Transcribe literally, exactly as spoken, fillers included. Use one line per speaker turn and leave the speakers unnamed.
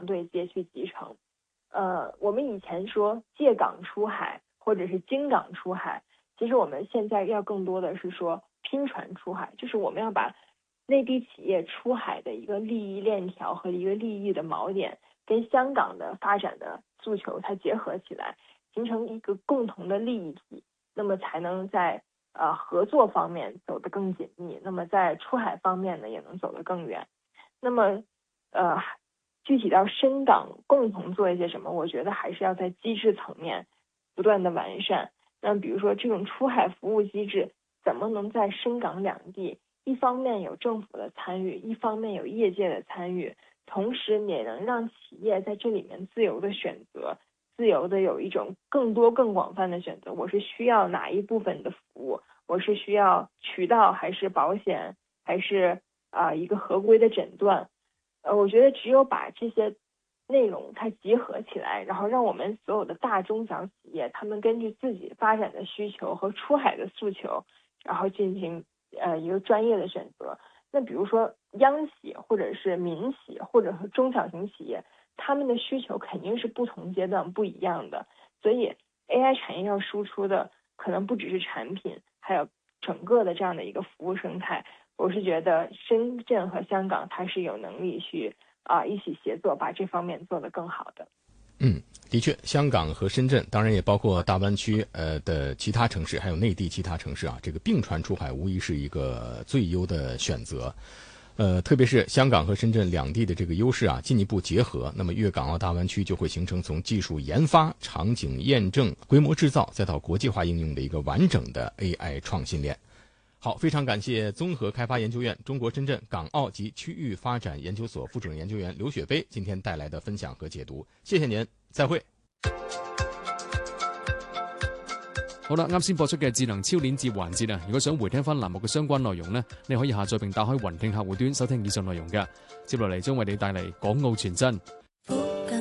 对接去集成。呃，我们以前说借港出海或者是经港出海，其实我们现在要更多的是说拼船出海，就是我们要把内地企业出海的一个利益链条和一个利益的锚点跟香港的发展的诉求它结合起来，形成一个共同的利益体，那么才能在呃合作方面走得更紧密，那么在出海方面呢也能走得更远。那么呃具体到深港共同做一些什么，我觉得还是要在机制层面不断的完善。那比如说这种出海服务机制怎么能在深港两地一方面有政府的参与，一方面有业界的参与，同时也能让企业在这里面自由的选择，自由的有一种更多更广泛的选择，我是需要哪一部分的服务，我是需要渠道还是保险还是啊、呃、一个合规的诊断。呃，我觉得只有把这些内容它结合起来，然后让我们所有的大中小企业，他们根据自己发展的需求和出海的诉求，然后进行呃一个专业的选择。那比如说央企或者是民企或者是中小型企业，他们的需求肯定是不同阶段不一样的，所以 A I 产业要输出的可能不只是产品，还有整个的这样的一个服务生态。我是觉得深圳和香港它是有能力去啊、呃、一起协作，把这方面做得更好的。
嗯，的确，香港和深圳，当然也包括大湾区呃的其他城市，还有内地其他城市啊，这个并船出海无疑是一个最优的选择。呃，特别是香港和深圳两地的这个优势啊，进一步结合，那么粤港澳大湾区就会形成从技术研发、场景验证、规模制造，再到国际化应用的一个完整的 A I 创新链。好，非常感谢综合开发研究院中国深圳港澳及区域发展研究所副主任研究员刘雪飞今天帶來的分享和解讀，謝謝您，再會。
好啦，啱先播出嘅智能超鏈接環節啊，如果想回聽翻欄目嘅相關內容呢，你可以下載並打開雲聽客戶端收聽以上內容㗎。接落嚟將為你帶嚟港澳傳真。